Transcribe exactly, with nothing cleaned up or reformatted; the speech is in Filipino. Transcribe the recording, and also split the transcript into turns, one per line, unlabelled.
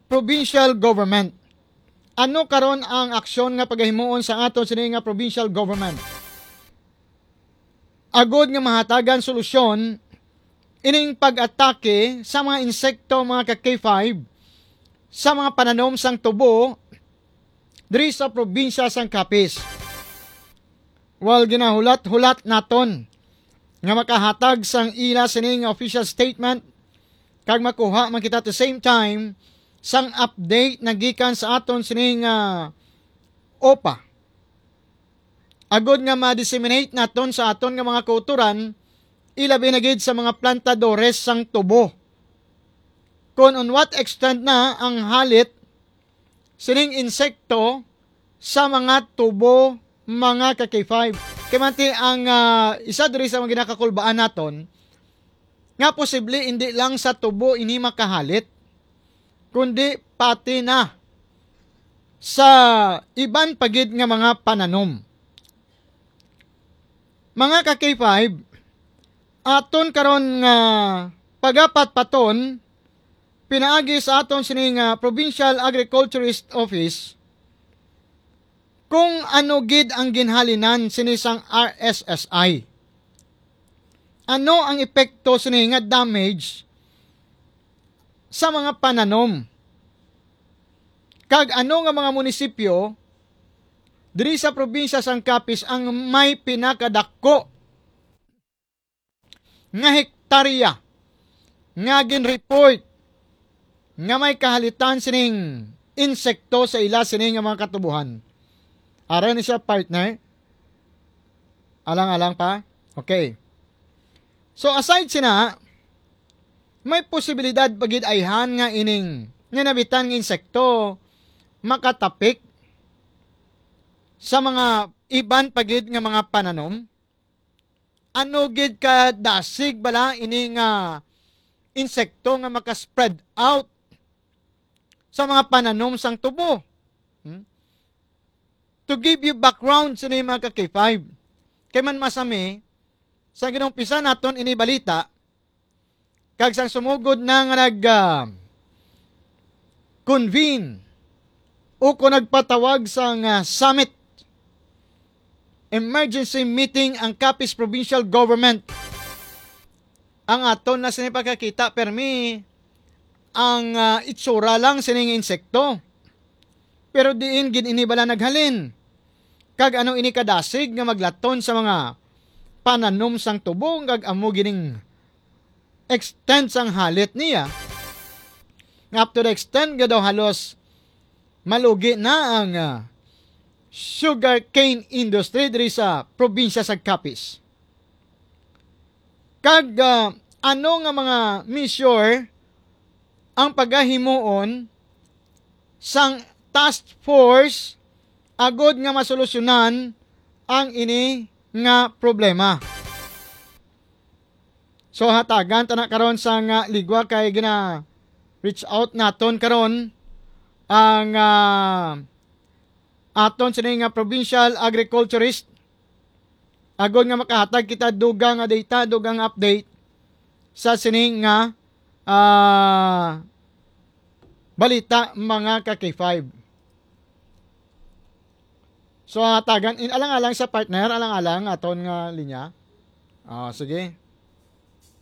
provincial government. Ano karon ang aksyon nga pagahimuon sa aton sini nga provincial government? Agod nga mahatagan solusyon ining pag-atake sa mga insekto mga ka K five sa mga pananom sang tubo diri sa probinsya sang Capiz. Wal ginahulat-hulat naton nga makahatag sang ila sini nga official statement kag makuha man kita at the same time sang update na gikan sa aton sini nga O P A. Agod nga ma-disseminate naton sa aton nga mga kauturan, ilabi na gid sa mga plantadores sang tubo. Kung on what extent na ang halit sining insekto sa mga tubo mga ka K five. Kaya manti ang uh, isa diri sa mga ginakakulbaan naton nga posible hindi lang sa tubo ini makahalit kundi pati na sa iban pagid nga mga pananom. Mga ka K five, aton karon nga pagapat paton pinaagi sa aton sini nga Provincial Agriculturist Office kung ano gid ang ginhalinan sinisang R S S I. Ano ang epekto sini nga damage sa mga pananom? Kag ano nga mga munisipyo diri sa probinsya sang Capiz ang may pinakadako nga hektarya nga gin-report nga may kahalitan sining insekto sa ila sining nga mga katubuhan? Ara ni siya partner? Alang-alang pa? Okay. So aside sina, may posibilidad pagid ayhan nga ining nga nabitan nga insekto makatapik sa mga iban pagid nga mga pananom. Ano gid ka dasig bala ini nga insekto nga maka-spread out sa mga pananom sang tubo? Hmm? To give you background sa mga ka K five, kay man masami sa ginumpisa naton ini balita kag sang sumugod na nga nag uh, convene o kung nagpatawag sa uh, summit emergency meeting ang Capiz Provincial Government. Ang aton na sini pagkakita permi ang uh, itsura lang sining insekto. Pero diin gid ini bala naghalin. Kag ano ini kadasig nga maglaton sa mga pananom sang tubo kag amo gining extend sang halit niya. Up to the extent nga daw halos malugi na ang uh, sugar cane industry diri sa probinsya sa Capiz. Kag uh, ano nga mga measure ang pagahimuon sang task force agod nga masolusyonan ang ini nga problema. So hatagan tanak karon sa nga ligwa kay gina reach out naton karon ang uh, aton sini nga provincial agriculturist agod nga makahatag kita dugang nga data, dugang update sa sini nga uh, balita mga ka K five. So hatagan in alang-alang sa partner, alang-alang aton nga linya. Ah, sige.